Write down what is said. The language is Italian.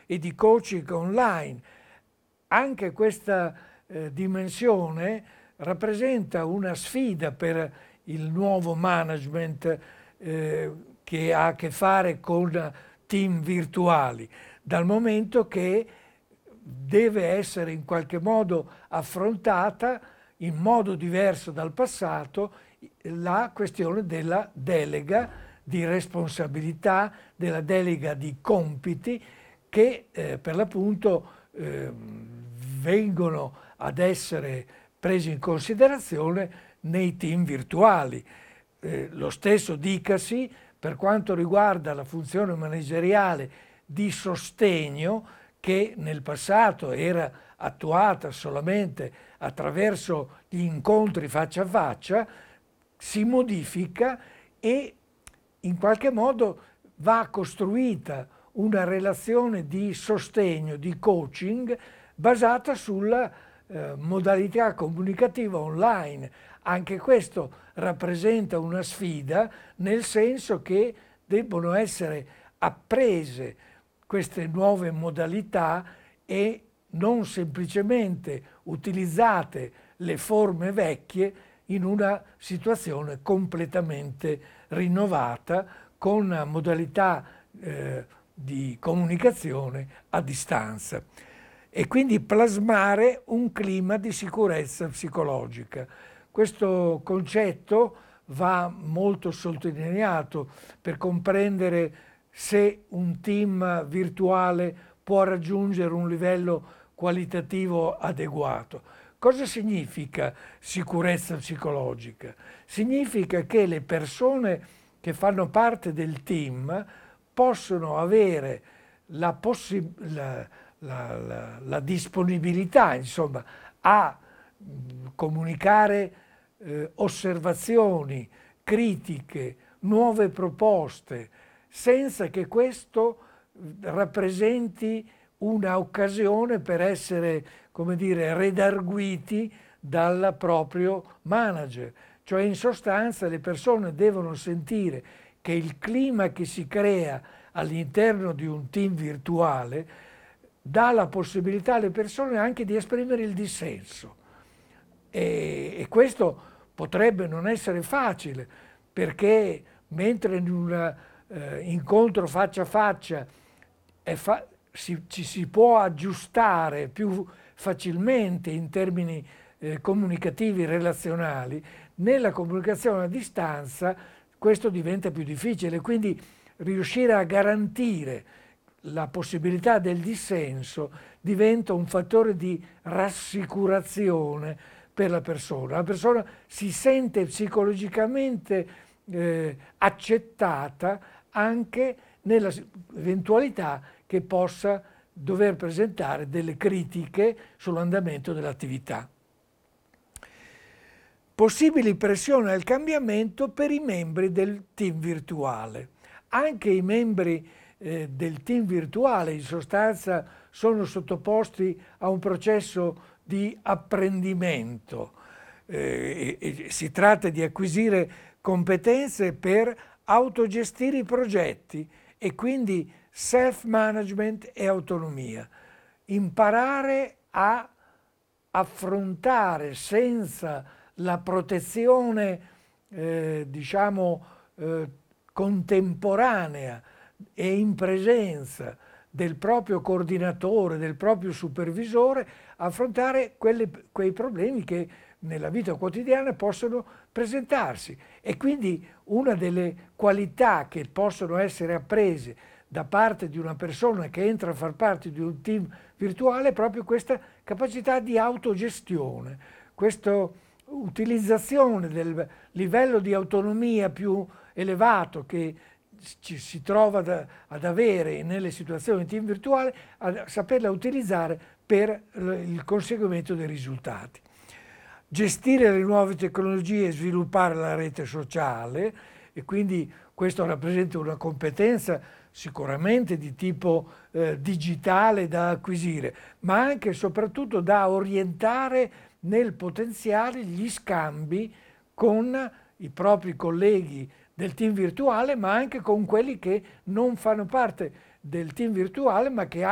e di coaching online. Anche questa dimensione rappresenta una sfida per il nuovo management che ha a che fare con team virtuali, dal momento che deve essere in qualche modo affrontata in modo diverso dal passato la questione della delega di responsabilità, della delega di compiti che per l'appunto vengono ad essere presi in considerazione nei team virtuali. Lo stesso dicasi per quanto riguarda la funzione manageriale di sostegno, che nel passato era attuata solamente attraverso gli incontri faccia a faccia, si modifica e in qualche modo va costruita una relazione di sostegno, di coaching, basata sulla modalità comunicativa online. Anche questo rappresenta una sfida, nel senso che debbono essere apprese queste nuove modalità e non semplicemente utilizzate le forme vecchie in una situazione completamente rinnovata con modalità di comunicazione a distanza, e quindi plasmare un clima di sicurezza psicologica. Questo concetto va molto sottolineato per comprendere se un team virtuale può raggiungere un livello qualitativo adeguato. Cosa significa sicurezza psicologica? Significa che le persone che fanno parte del team possono avere la disponibilità, insomma, a comunicare osservazioni, critiche, nuove proposte, senza che questo rappresenti un'occasione per essere, come dire, redarguiti dal proprio manager. Cioè, in sostanza, le persone devono sentire che il clima che si crea all'interno di un team virtuale dà la possibilità alle persone anche di esprimere il dissenso. E questo potrebbe non essere facile, perché mentre in un incontro faccia a faccia ci si può aggiustare più facilmente in termini comunicativi, relazionali, nella comunicazione a distanza questo diventa più difficile. Quindi riuscire a garantire la possibilità del dissenso diventa un fattore di rassicurazione per la persona. La persona si sente psicologicamente accettata anche nell'eventualità che possa dover presentare delle critiche sull'andamento dell'attività. Possibili pressioni al cambiamento per i membri del team virtuale. Anche i membri del team virtuale in sostanza sono sottoposti a un processo di apprendimento. Si tratta di acquisire competenze per autogestire i progetti e quindi self-management e autonomia. Imparare a affrontare senza la protezione contemporanea e in presenza del proprio coordinatore, del proprio supervisore, affrontare quei problemi che nella vita quotidiana possono presentarsi. E quindi una delle qualità che possono essere apprese da parte di una persona che entra a far parte di un team virtuale è proprio questa capacità di autogestione, questa utilizzazione del livello di autonomia più elevato che ci si trova ad avere nelle situazioni di team virtuale, a saperla utilizzare per il conseguimento dei risultati. Gestire le nuove tecnologie e sviluppare la rete sociale, e quindi questo rappresenta una competenza sicuramente di tipo digitale da acquisire, ma anche e soprattutto da orientare nel potenziare gli scambi con i propri colleghi del team virtuale, ma anche con quelli che non fanno parte del team virtuale, ma che